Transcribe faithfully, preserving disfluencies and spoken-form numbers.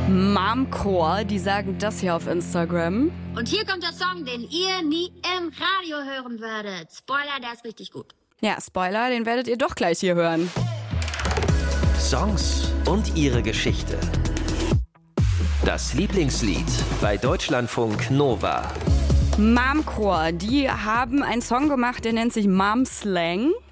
Momcore, die sagen das hier auf Instagram. Und hier kommt der Song, den ihr nie im Radio hören werdet. Spoiler, der ist richtig gut. Ja, Spoiler, den werdet ihr doch gleich hier hören. Songs und ihre Geschichte. Das Lieblingslied bei Deutschlandfunk Nova. Momcore, die haben einen Song gemacht, der nennt sich Mom Slang.